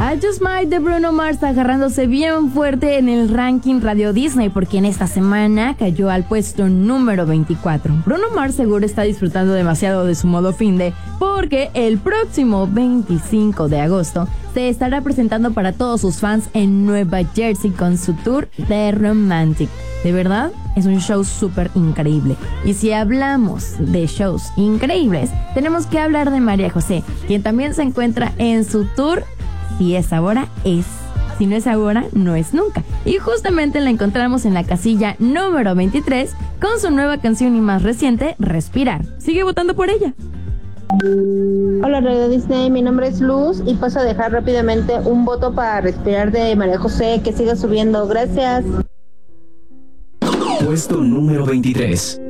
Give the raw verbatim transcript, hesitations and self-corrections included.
I Just Might de Bruno Mars agarrándose bien fuerte en el ranking Radio Disney, porque en esta semana cayó al puesto número veinticuatro. Bruno Mars seguro está disfrutando demasiado de su modo finde, porque el próximo veinticinco de agosto se estará presentando para todos sus fans en Nueva Jersey con su tour de Romantic. De verdad, es un show súper increíble. Y si hablamos de shows increíbles, tenemos que hablar de María José, quien también se encuentra en su tour. Si es ahora, es. Si no es ahora, no es nunca. Y justamente la encontramos en la casilla número veintitrés con su nueva canción y más reciente, Respirar. Sigue votando por ella. Hola Radio Disney, mi nombre es Luz y paso a dejar rápidamente un voto para Respirar de María José, que siga subiendo. Gracias. Puesto número veintitrés.